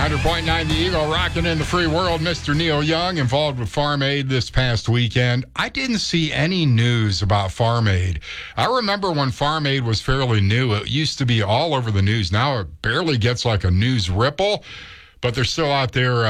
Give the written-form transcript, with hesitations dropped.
100.9 The Eagle, rocking in the free world. Mr. Neil Young involved with Farm Aid this past weekend. I didn't see any news about Farm Aid. I remember when Farm Aid was fairly new, it used to be all over the news. Now it barely gets like a news ripple, but they're still out there